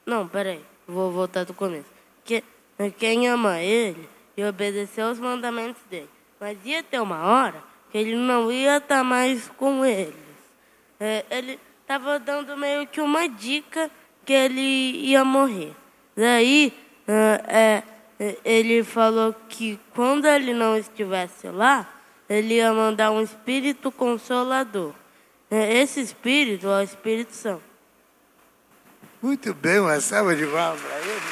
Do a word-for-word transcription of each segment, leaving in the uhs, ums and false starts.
Não, peraí. Vou voltar do começo. Que, quem ama ele e obedeceu aos mandamentos dele. Mas ia ter uma hora que ele não ia estar mais com eles. É, ele estava dando meio que uma dica que ele ia morrer. Daí, é, é, ele falou que quando ele não estivesse lá, ele ia mandar um espírito consolador. Esse espírito é o Espírito Santo. Muito bem, uma salva de palmas para ele.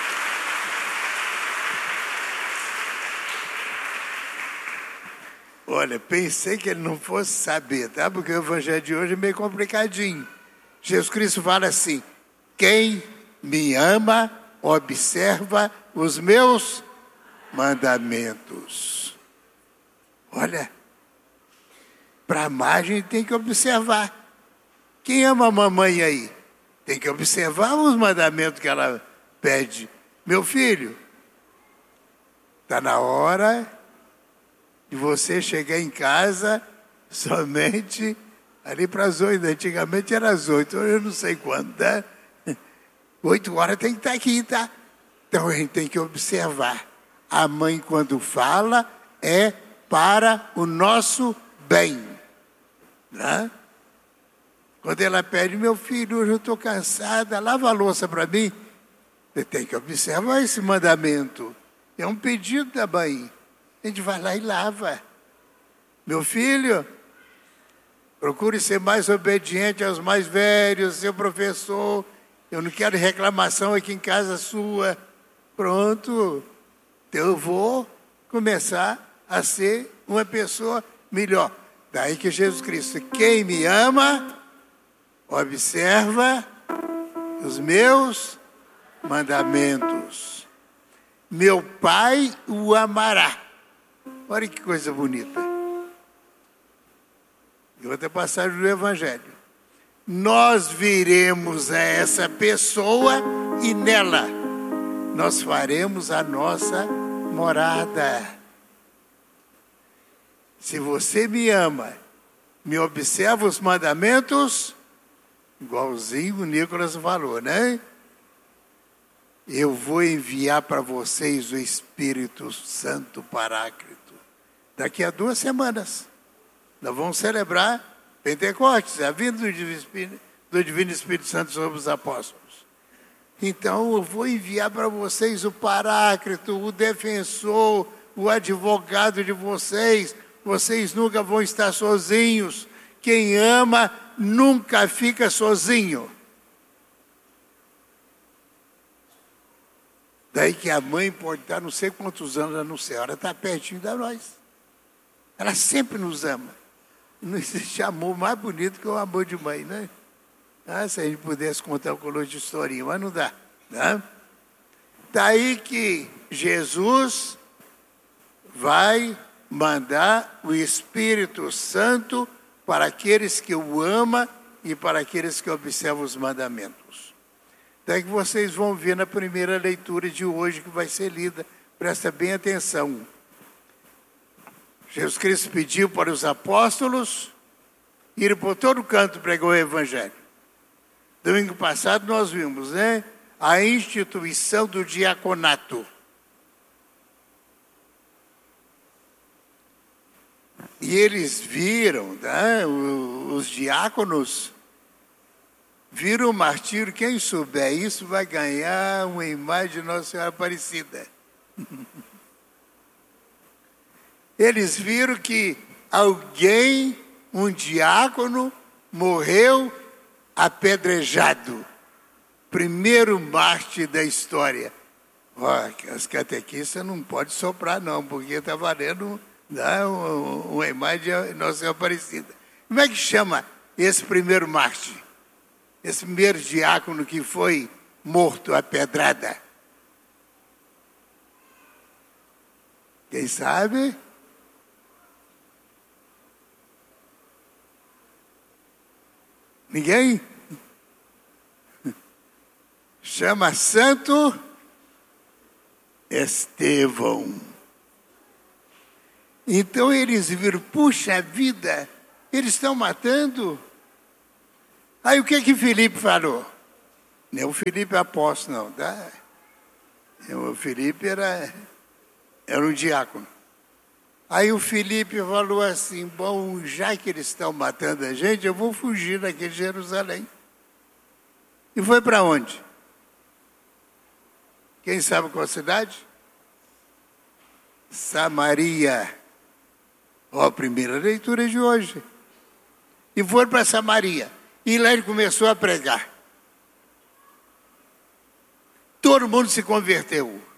Olha, pensei que ele não fosse saber, tá? Porque o evangelho de hoje é meio complicadinho. Jesus Cristo fala assim: quem me ama, observa os meus mandamentos. Olha, para amar a gente tem que observar. Quem ama a mamãe aí? Tem que observar os mandamentos que ela pede. Meu filho, está na hora de você chegar em casa somente ali para as oito. Antigamente era às oito, eu não sei quando, tá? Oito horas tem que estar aqui, tá? Então a gente tem que observar. A mãe, quando fala, é para o nosso bem. Né? Quando ela pede: meu filho, hoje eu estou cansada, lava a louça para mim. Você tem que observar esse mandamento. É um pedido da mãe. A gente vai lá e lava. Meu filho, procure ser mais obediente aos mais velhos, seu professor. Eu não quero reclamação aqui em casa sua. Pronto. Eu vou começar a ser uma pessoa melhor. Daí que Jesus Cristo: quem me ama, observa os meus mandamentos. Meu Pai o amará. Olha que coisa bonita. E outra passagem do Evangelho. Nós viremos a essa pessoa e nela nós faremos a nossa morada. Se você me ama, me observa os mandamentos, igualzinho o Nicolas falou, né? Eu vou enviar para vocês o Espírito Santo Paráclito. Daqui a duas semanas, nós vamos celebrar Pentecostes, a vinda do Divino Espírito, do Divino Espírito Santo sobre os apóstolos. Então, eu vou enviar para vocês o Paráclito, o defensor, o advogado de vocês. Vocês nunca vão estar sozinhos. Quem ama nunca fica sozinho. Daí que a mãe pode estar não sei quantos anos lá no céu, ela está pertinho de nós. Ela sempre nos ama. Não existe amor mais bonito que o amor de mãe, né? Ah, se a gente pudesse contar um color de historinha, mas não dá. Né? Daí que Jesus vai mandar o Espírito Santo para aqueles que o amam e para aqueles que observam os mandamentos. Daí que vocês vão ver na primeira leitura de hoje que vai ser lida. Presta bem atenção. Jesus Cristo pediu para os apóstolos irem por todo canto pregar o Evangelho. Domingo passado nós vimos, né? A instituição do diaconato. E eles viram, né? Os diáconos viram o martírio. Quem souber isso vai ganhar uma imagem de Nossa Senhora Aparecida. Eles viram que alguém, um diácono, morreu apedrejado. Primeiro mártir da história. Ó, as catequistas não podem soprar não, porque está valendo, né, uma imagem de Nossa Senhora Aparecida. Como é que chama esse primeiro mártir? Esse primeiro diácono que foi morto a pedrada? Quem sabe? Ninguém? Chama Santo Estevão. Então eles viram: puxa vida, eles estão matando. Aí o que que Filipe falou? Não é o Felipe apóstolo, não, tá? O Felipe era, era um diácono. Aí o Felipe falou assim, bom, já que eles estão matando a gente, eu vou fugir daqui de Jerusalém. E foi para onde? Quem sabe qual cidade? Samaria. Ó, a primeira leitura de hoje. E foi para Samaria. E lá ele começou a pregar. Todo mundo se converteu.